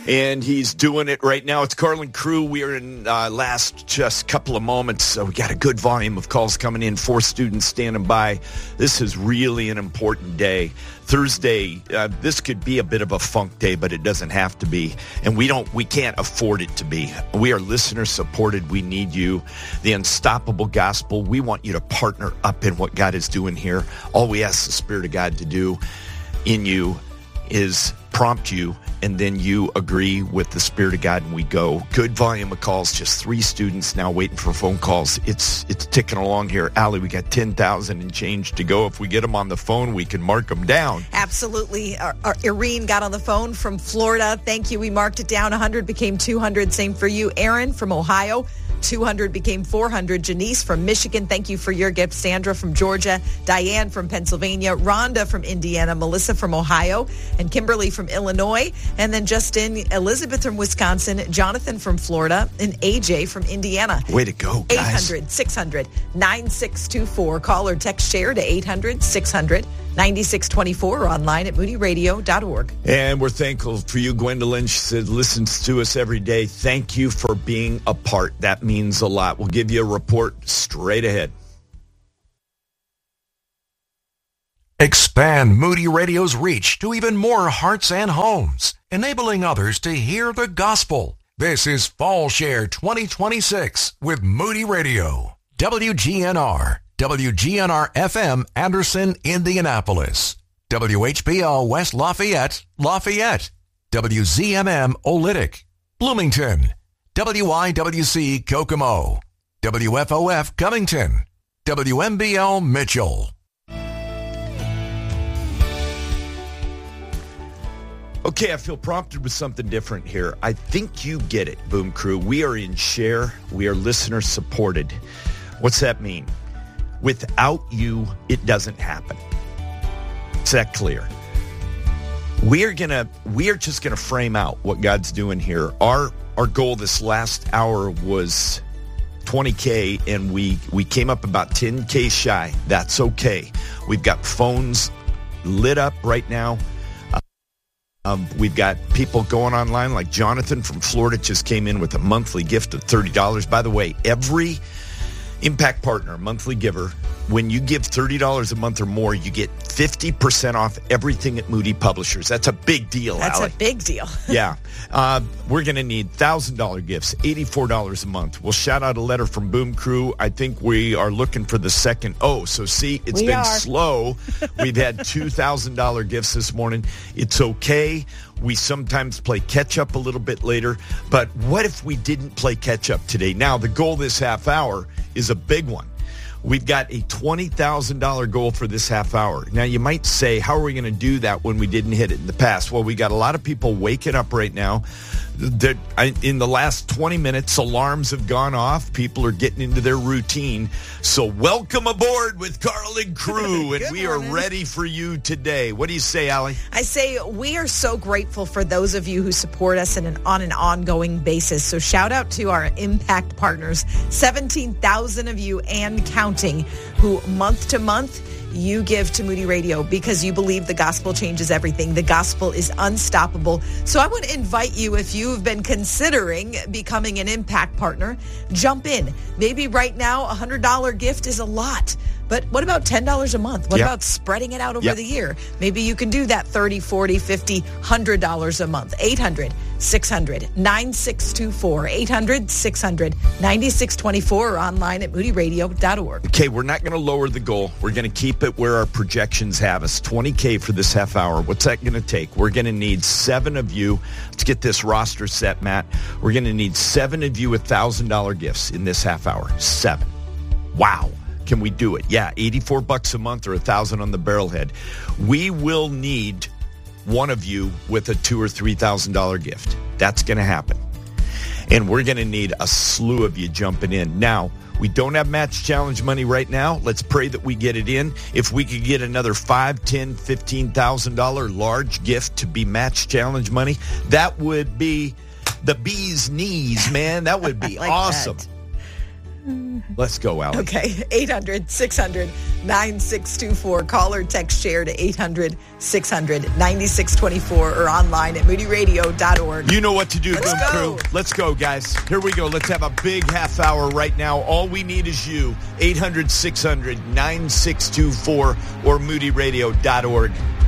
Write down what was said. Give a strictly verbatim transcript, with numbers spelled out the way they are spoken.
And he's doing it right now. It's Carlin Crew. We are in uh, last just couple of moments, so we got a good volume of calls coming in. Four students standing by. This is really an important day. Thursday, uh, this could be a bit of a funk day, but it doesn't have to be. And we don't, we can't afford it to be. We are listener supported. We need you. The Unstoppable Gospel. We want you to partner up in what God is doing here. All we ask the Spirit of God to do in you is prompt you, and then you agree with the Spirit of God, and we go. Good volume of calls, just three students now waiting for phone calls. It's it's ticking along here. Allie, we got ten thousand and change to go. If we get them on the phone, we can mark them down. Absolutely. Our, our Irene got on the phone from Florida. Thank you. We marked it down. one hundred became two hundred. Same for you. Aaron from Ohio. two hundred became four hundred. Janice from Michigan, thank you for your gift. Sandra from Georgia. Diane from Pennsylvania. Rhonda from Indiana. Melissa from Ohio. And Kimberly from Illinois. And then Justin, Elizabeth from Wisconsin. Jonathan from Florida. And A J from Indiana. Way to go, guys. eight hundred, six hundred, nine six two four. Call or text share to eight hundred, six hundred, ninety-six twenty-four or online at moody radio dot org. And we're thankful for you, Gwendolyn. She said, listens to us every day. Thank you for being a part. That means a lot. We'll give you a report straight ahead. Expand Moody Radio's reach to even more hearts and homes, enabling others to hear the gospel. This is Fall Share twenty twenty-six with Moody Radio. W G N R. W G N R F M, Anderson, Indianapolis. W H P L West Lafayette, Lafayette. W Z M M, Olytic, Bloomington. W I W C, Kokomo. W F O F, Covington. W M B L, Mitchell. Okay, I feel prompted with something different here. I think you get it, Boom Crew. We are in share. We are listener supported. What's that mean? Without you, it doesn't happen. Is that clear? We are gonna, we are just gonna frame out what God's doing here. Our our goal this last hour was twenty K, and we we came up about ten K shy. That's okay. We've got phones lit up right now. Um, we've got people going online like Jonathan from Florida just came in with a monthly gift of thirty dollars. By the way, every Impact Partner, monthly giver, when you give thirty dollars a month or more, you get fifty percent off everything at Moody Publishers. That's a big deal, That's Allie. a big deal. Yeah. Uh, we're going to need one thousand dollars gifts, eighty-four dollars a month. We'll shout out a letter from Boom Crew. I think we are looking for the second. Oh, so see, it's we been are. slow. We've had two thousand dollars gifts this morning. It's okay. We sometimes play catch-up a little bit later. But what if we didn't play catch-up today? Now, the goal this half hour is a big one. We've got a twenty thousand dollars goal for this half hour. Now, you might say, how are we going to do that when we didn't hit it in the past? Well, we got a lot of people waking up right now. That in the last twenty minutes, alarms have gone off. People are getting into their routine. So welcome aboard with Carlin Crew, and we are ready for you today. What do you say, Allie? I say we are so grateful for those of you who support us in an, on an ongoing basis. So shout out to our Impact Partners, seventeen thousand of you and counting, who month to month you give to Moody Radio because you believe the gospel changes everything. The gospel is unstoppable. So I want to invite you, if you've been considering becoming an Impact Partner, jump in. Maybe right now a one hundred dollars gift is a lot. But what about ten dollars a month? What yep. about spreading it out over yep. the year? Maybe you can do that thirty, forty, fifty, one hundred dollars a month. eight hundred, six hundred, nine six two four. eight hundred, six hundred, ninety-six twenty-four or online at moody radio dot org. Okay, we're not going to lower the goal. We're going to keep it where our projections have us. twenty K for this half hour. What's that going to take? We're going to need seven of you. Let's get this roster set, Matt. We're going to need seven of you with one thousand dollars gifts in this half hour. Seven. Wow. Can we do it? Yeah, eighty-four bucks a month or one thousand on the barrelhead. We will need one of you with a two or three thousand dollar gift. That's going to happen, and we're going to need a slew of you jumping in. Now, we don't have match challenge money right now. Let's pray that we get it in. If we could get another five, ten, fifteen thousand dollar large gift to be match challenge money, that would be the bee's knees, man. That would be like awesome. That. Let's go, Allie. Okay, eight hundred, six hundred, nine six two four. Call or text share to eight hundred, six hundred, ninety-six twenty-four or online at moody radio dot org. You know what to do, Let's Boom go. Crew. Let's go, guys. Here we go. Let's have a big half hour right now. All we need is you. eight hundred, six hundred, nine six two four or moody radio dot org.